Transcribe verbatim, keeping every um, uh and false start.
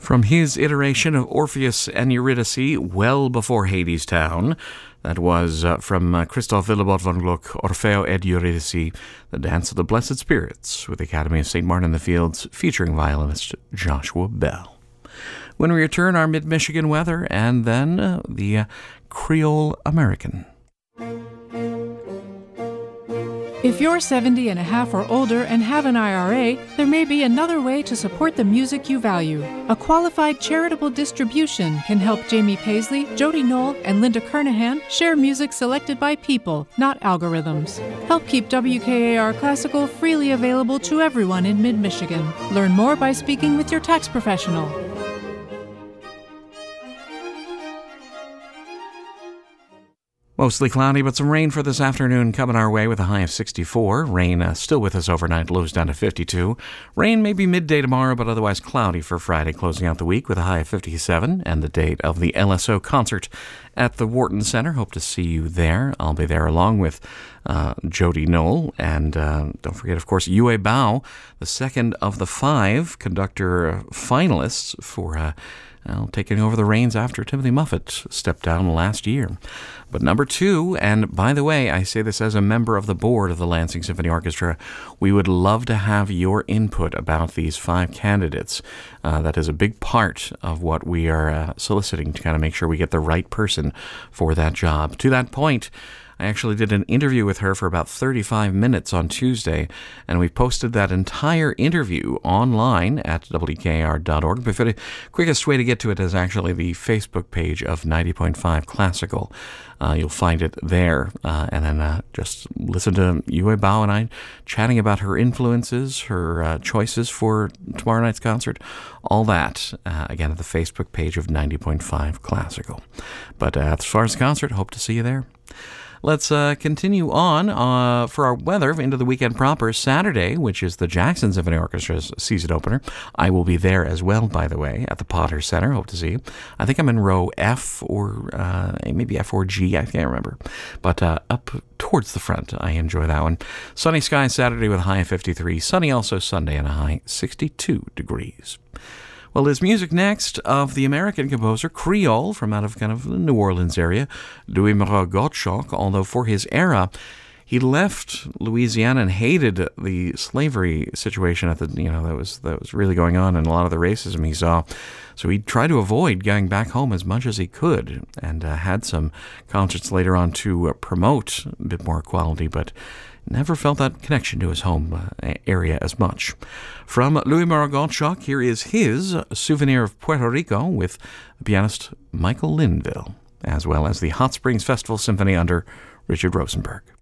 From his iteration of Orpheus and Eurydice well before Hadestown, that was uh, from uh, Christoph Willibald von Gluck, Orfeo ed Eurydice, The Dance of the Blessed Spirits, with the Academy of Saint Martin in the Fields, featuring violinist Joshua Bell. When we return, our mid-Michigan weather, and then uh, the uh, Creole American. If you're seventy and a half or older and have an I R A, there may be another way to support the music you value. A qualified charitable distribution can help Jamie Paisley, Jody Knoll, and Linda Kernahan share music selected by people, not algorithms. Help keep W K A R Classical freely available to everyone in mid-Michigan. Learn more by speaking with your tax professional. Mostly cloudy, but some rain for this afternoon coming our way with a high of sixty-four. Rain uh, still with us overnight, lows down to fifty-two. Rain maybe midday tomorrow, but otherwise cloudy for Friday, closing out the week with a high of fifty-seven. And the date of the L S O concert at the Wharton Center. Hope to see you there. I'll be there along with uh, Jody Knoll. And uh, don't forget, of course, Yue Bao, the second of the five conductor finalists for uh, well, taking over the reins after Timothy Muffet stepped down last year. But number two, and by the way, I say this as a member of the board of the Lansing Symphony Orchestra, we would love to have your input about these five candidates. Uh, that is a big part of what we are uh, soliciting to kind of make sure we get the right person for that job. To that point, I actually did an interview with her for about thirty-five minutes on Tuesday, and we posted that entire interview online at W K A R dot org. But the quickest way to get to it is actually the Facebook page of ninety point five Classical. Uh, you'll find it there, uh, and then uh, just listen to Yue Bao and I chatting about her influences, her uh, choices for tomorrow night's concert, all that, uh, again, at the Facebook page of ninety point five Classical. But uh, as far as the concert, hope to see you there. Let's uh, continue on uh, for our weather into the weekend proper. Saturday, which is the Jackson Symphony Orchestra's season opener. I will be there as well, by the way, at the Potter Center. Hope to see you. I think I'm in row F or uh, maybe F or G. I can't remember. But uh, up towards the front, I enjoy that one. Sunny skies Saturday with a high of fifty-three. Sunny also Sunday and a high sixty-two degrees. Well, there's music next of the American composer Creole from out of kind of the New Orleans area, Louis-Marie Gottschalk, although for his era, he left Louisiana and hated the slavery situation at the, you know, that was that was really going on and a lot of the racism he saw. So he tried to avoid going back home as much as he could and uh, had some concerts later on to uh, promote a bit more equality, but never felt that connection to his home uh, area as much. From Louis-Marie Gottschalk, here is his Souvenir of Puerto Rico with the pianist Michael Linville, as well as the Hot Springs Festival Symphony under Richard Rosenberg.